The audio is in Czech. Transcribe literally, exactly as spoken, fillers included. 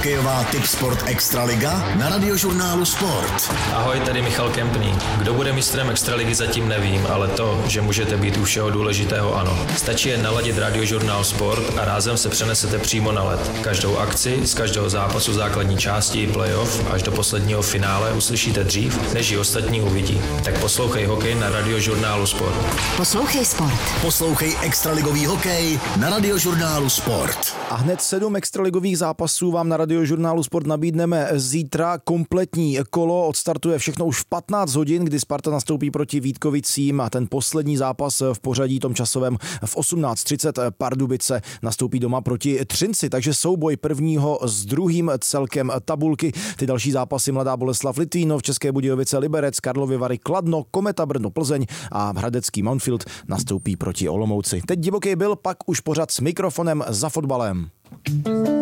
hokejová Tipsport Extraliga na Radiožurnálu Sport. Ahoj, tady Michal Kempný. Kdo bude mistrem Extraligy, zatím nevím, ale to, že můžete být u všeho důležitého, ano. Stačí jen naladit Radiožurnál Sport a rázem se přenesete přímo na led. Každou akci z každého zápasu základní části i playoff až do posledního finále uslyšíte dřív, než ji ostatní uvidí. Tak poslouchej hokej na Radiožurnálu Sport. Poslouchej sport. Poslouchej extraligový hokej na Radiožurnálu Sport. A hned sedm extraligových zápasů vám na Radiožurnálu Sport nabídneme zítra. Kompletní kolo odstartuje všechno už v patnáct hodin, kdy Sparta nastoupí proti Vítkovicím a ten poslední zápas v pořadí tom časovém v osmnáct třicet Pardubice nastoupí doma proti Třinci, takže souboj prvního s druhým celkem tabulky. Ty další zápasy Mladá Boleslav Litvínov, České Budějovice Liberec, Karlovy Vary Kladno, Kometa Brno Plzeň a hradecký Mountfield nastoupí proti Olomouci. Teď divoký byl, pak už pořad s mikrofonem za fotbalem.